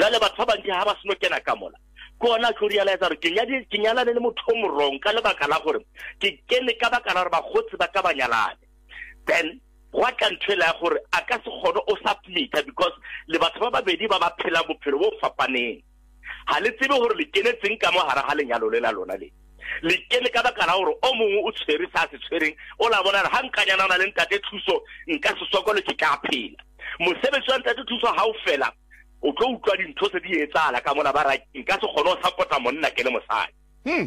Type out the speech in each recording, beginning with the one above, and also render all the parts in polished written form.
jale batho ba bantsi ha ba seno kena ka mola kona go realize gore ke nyala le motho mo rong ka lebaka la gore ke kene ka baka la gore ba gotse ba ka banyalane then what can tell ya gore a ka se gone o submit because le batho ba babedi ba ba phela bophelo bo fapaneng ha le tsebe gore le kenetseng ka mo hara ha lenyalo le la lona le kene ka baka la gore o mongwe o tshwere sa se tshwereng o la bona ha nkanyana na le ntate thuso nka se sokole ke ka phela mosebetsi wa ntate thuso ha o fela o tlo utlwa dintho se di etsala ka mona ba ra nka se kgone o support monna ke le mosadi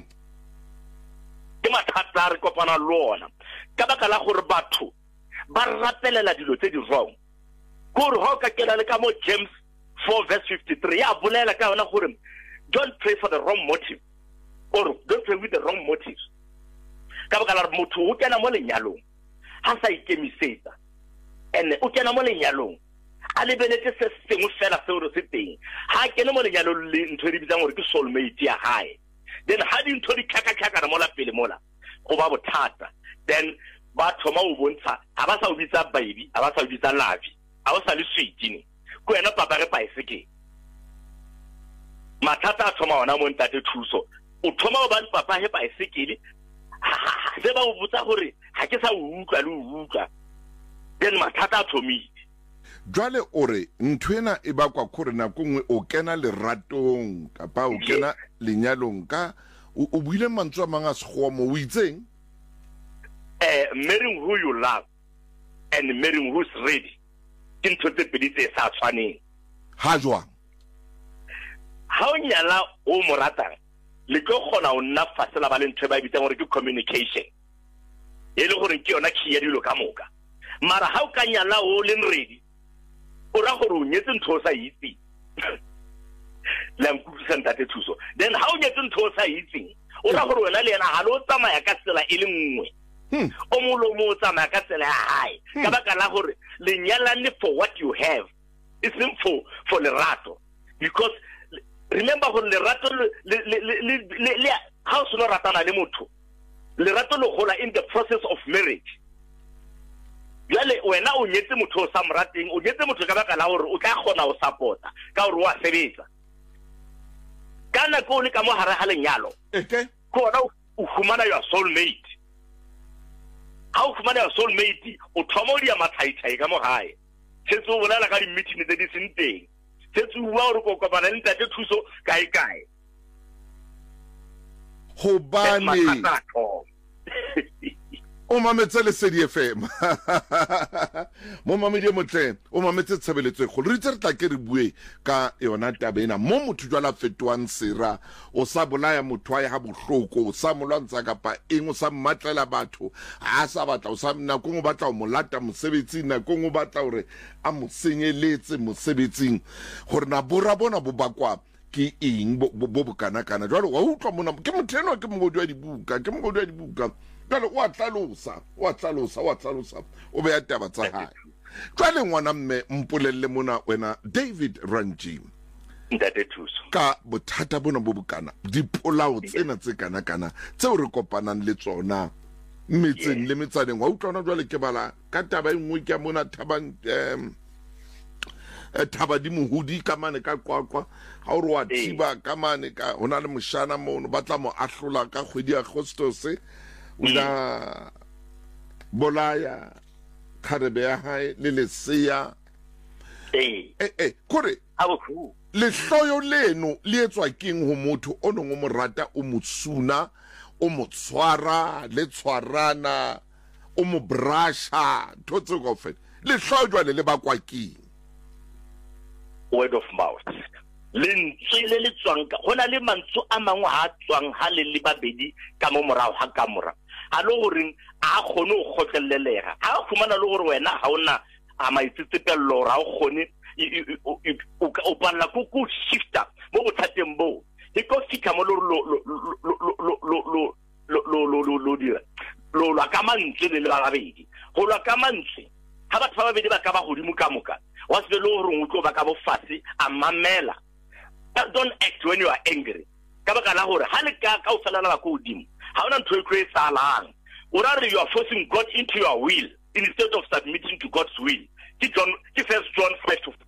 ke mathata re kopana lona ka baka la gore batho ba rapelela dilo tse di wrong gore ho ka kela le ka mo James 4 verse 53 ya bolela ka ona gore don't pray for the wrong motive or don't pray with the wrong motives ka baka la motho o kena mo lenyalong ha sa ikemisetsa ene o kena mo lenyalong a lebeletse se sengwe fela se o se teng ha kena mo lenyalong le ntho di bitsang gore ke soulmate ya hae then ha di ntho di kaka mo la pele mola go ba bothata then ba thoma o bontsha ha ba sa o bitsa baby ha ba sa o bitsa lavi ha o sa le sweetini ko ena papa re paiseke mathata a thoma ona mo ntate thuso o thoma o ba papa he paiseke se ba o botsa gore ha ke sa o utlwa le o utlwa then mathata a thomile jwale ore ntwena e ba kwa khore na kongwe o kena le ratong kapa o kena lenyalong ka o buile mantswe a manga segwa mo o itseng marrying who you love and marrying who's ready ke ntho tse pedi tse sa tshwaneng ha jwang ha o nyala o mo ratang le tlo gona o nna fasela ba le ntwe ba bitsa gore ke communication e le gore ke yona khia dilo ka moka mara ha o ka nyala o le ready o ra gore o nyetse ntho sa itse la nkutlisa ntate thuso then ha o nyetse ntho sa itse o ra gore wena le yena ha lo tsamaya ka tsela e le nngwe o molo mo tsamaya ka tsela ya hae ka baka la gore le nyalane for what you have isn't for lerato because remember gore lerato le ha o seno ratana le motho lerato le gola in the process of marriage jale wena o nyetse motho o sa morateng o nyetse motho ka baka la gore o tla gona o supporta ka gore wa sebetsa kana ko le ka mo hara ha lenyalo ko ona o fumana your soulmate ha o fumana your soulmate o thoma o dia mathaithai ka mo gae tsetso o bolela ka di meeting tse di seng teng tsetso o wa re ko kopana le ntate thuso kae ho bane o mametse le CDFM mo mamedi motle o mametse tshebeletso go re tla ke re bue ka yona tabena mo motho jwa la fetwang sera o sa bolaya motho ya ha bohloko o sa molwantsha kapa eng o sa mmatlela batho a sa batla o sa nna go batla o molata mosebetsing na go batla hore a mosenyeletse mosebetsing gore na bora bona bo bakwa ke eng bo bokana kana jalo wa utlwa mona ke motheno ke mogodi wa dibuka jalo wa tlalosa o be ya taba tsa hae jale ngwana mme mpolelle mona wena David Ranji ntate thuso ka bothata bona bo bokana dipolao tsena tse kana tse o re kopanang le tsona mmetseng le metsaneng wa utlwana jwale ke bala ka taba engwe ke mona thaba di mohudi ka mane ka kwakwa ha o re wa thiba ka mane ka hona le moshana mono ba tla mo ahlola ka kgwedi ya Agostose una bolaya kharebe ya hae le leseya kore le hloyo leno le etswa keng ho motho o neng o mo rata o motsuna o mo tshwara le tshwarana o mo brasha thotse go fela le hloyo jwale le bakwa keng word of mouth lentswe le tswang ka hona le mantso a mangwe ha tswang ha le babedi ka mo morao ha ka mora a lo gore a khone o khotlelela a khumana le gore wena ha ona a maitsitsepello ra o khone o palla ku shifta mo bothateng bo e ko fika mo lo dira lo la ka mantswe le babedi go la ka mantswe ha batho ba babedi ba ka ba godimo ka moka wa se lo gore o tlo ba ka bo fase a mamela. Don't act when you are angry. Kabaka la hore ha le ka o fela la ko godimo ha ona ntho e tlo e tsalang o ra re you are forcing God into your will instead of submitting to God's will. Ki 1 John 5:4